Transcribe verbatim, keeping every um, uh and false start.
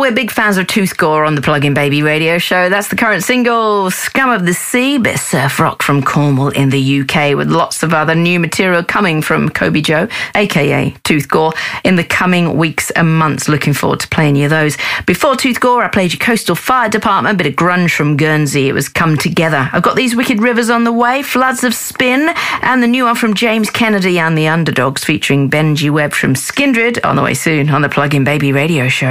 we're big fans of Tooth Gore on the Plug-in Baby radio show. That's the current single, Scum of the Sea, bit of surf rock from Cornwall in the U K, with lots of other new material coming from Kobe Joe, a k a. Tooth Gore, in the coming weeks and months. Looking forward to playing you those. Before Tooth Gore, I played you Coastal Fire Department, bit of grunge from Guernsey. It was Come Together. I've got These Wicked Rivers on the way, Floods of Spin, and the new one from James Kennedy and the Underdogs, featuring Benji Webb from Skindred, on the way soon on the Plug-in Baby radio show.